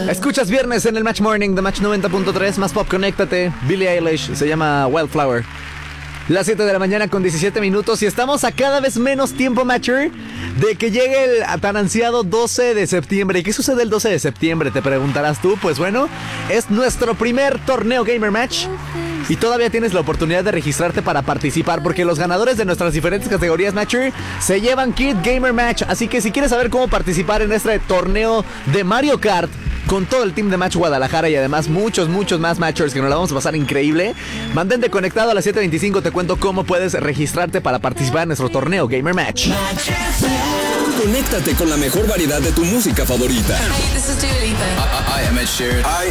Escuchas viernes en el Match Morning de Match 90.3, más pop, conéctate. Billie Eilish, se llama Wildflower. Las 7 de la mañana con 17 minutos y estamos a cada vez menos tiempo, Matcher, de que llegue el tan ansiado 12 de septiembre. ¿Y qué sucede el 12 de septiembre? Te preguntarás tú. Pues bueno, es nuestro primer torneo Gamer Match y todavía tienes la oportunidad de registrarte para participar, porque los ganadores de nuestras diferentes categorías, Matcher, se llevan Kit Gamer Match. Así que si quieres saber cómo participar en este torneo de Mario Kart con todo el team de Match Guadalajara y además muchos más Matchers que nos la vamos a pasar increíble, mantente conectado a las 7:25. Te cuento cómo puedes registrarte para participar en nuestro torneo Gamer Match. Conéctate con la mejor variedad de tu música favorita. Hey, this is Dua Lipa. I am Ed Sheeran.